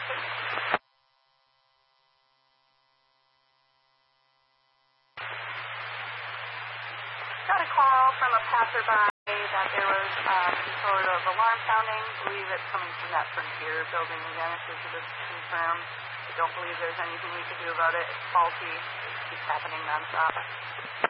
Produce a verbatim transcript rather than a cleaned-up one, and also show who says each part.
Speaker 1: Got a call from a passerby that there was um, some sort of alarm sounding. I believe it's coming from that Frontier building again, if this is confirmed. I don't believe there's anything we could do about it. It's faulty. It keeps happening nonstop.